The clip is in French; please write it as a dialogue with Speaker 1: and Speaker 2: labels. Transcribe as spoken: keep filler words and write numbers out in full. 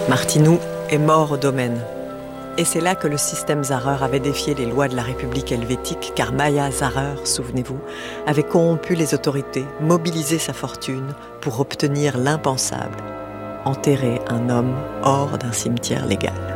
Speaker 1: Martinou est mort au domaine. Et c'est là que le système Zarer avait défié les lois de la République helvétique, car Maja Zarer, souvenez-vous, avait corrompu les autorités, mobilisé sa fortune pour obtenir l'impensable, enterrer un homme hors d'un cimetière légal.